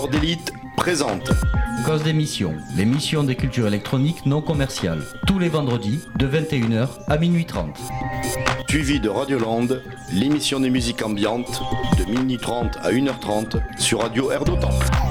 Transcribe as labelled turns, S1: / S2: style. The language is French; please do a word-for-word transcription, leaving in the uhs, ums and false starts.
S1: Sport d'élite présente
S2: Cause d'émission, l'émission des cultures électroniques non commerciales, tous les vendredis de vingt et une heures à minuit trente.
S1: Suivi de Radioland, l'émission des musiques ambiantes de minuit trente à une heure trente sur Radio Air d'Otan.